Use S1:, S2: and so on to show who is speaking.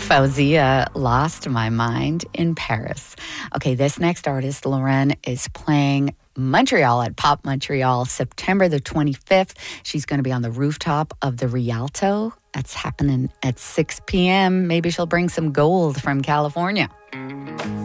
S1: Fauzia lost my mind in Paris. Okay, this next artist, Lauren, is playing Montreal at Pop Montreal, September the 25th. She's going to be on the rooftop of the Rialto. That's happening at 6 p.m. Maybe she'll bring some gold from California.